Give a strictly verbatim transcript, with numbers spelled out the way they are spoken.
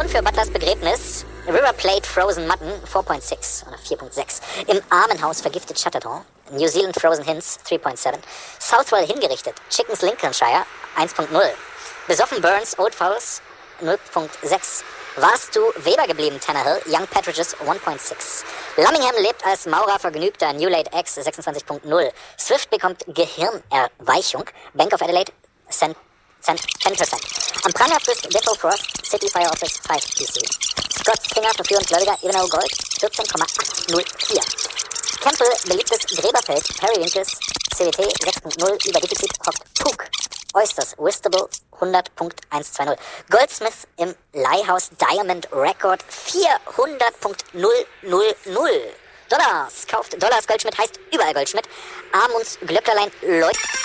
Million für Butlers Begräbnis. River Plate Frozen Mutton vier Komma sechs oder vier Komma sechs. Im Armenhaus vergiftet Chatterton. New Zealand Frozen Hints drei Komma sieben. Southwell hingerichtet. Chickens Lincolnshire eins Komma null. Besoffen Burns Old Fowls null Komma sechs. Warst du Weber geblieben, Tannehill? Young Partridges eins Komma sechs. Lummingham lebt als Maurer vergnügter. New Late X sechsundzwanzig Komma null. Swift bekommt Gehirnerweichung. Bank of Adelaide Cent, Cent, zehn Prozent. Am Pranger frisst Defo Frost City Fire Office fünf P C. Scott Springer verführend Gläubiger Ebenau Gold vierzehn Komma achthundertvier. Campbell beliebtes Gräberfeld Periwinkles C W T sechs Komma null. Über Defizit hockt Puk. Oysters Wistable hundert Komma hundertzweißig. Goldsmith im Leihhaus Diamond Record vierhundert Komma null null null. Dollars. Kauft Dollars Goldschmidt heißt überall Goldschmidt. Amunds Glöcklerlein läuft